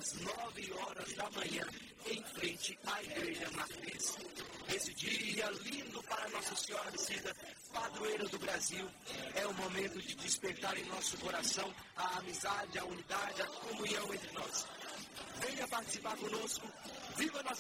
às 9 horas da manhã, em frente à Igreja Matriz. Esse dia lindo para Nossa Senhora Aparecida, padroeira do Brasil, é o momento de despertar em nosso coração a amizade, a unidade, a comunhão entre nós. Venha participar conosco, viva nossa